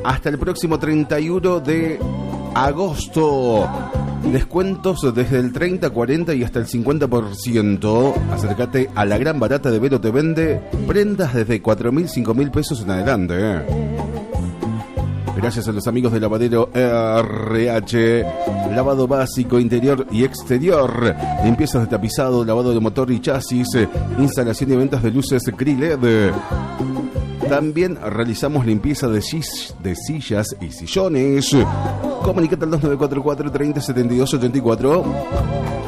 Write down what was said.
hasta el próximo 31 de agosto. Descuentos desde el 30, 40 y hasta el 50%. Acércate a la gran barata de Vero. Te vende prendas desde 4.000, 5.000 pesos en adelante. Gracias a los amigos de Lavadero RH. Lavado básico, interior y exterior. Limpiezas de tapizado, lavado de motor y chasis. Instalación y ventas de luces Criled. También realizamos limpieza de sillas y sillones. Comunicate al 2944 30 72 84.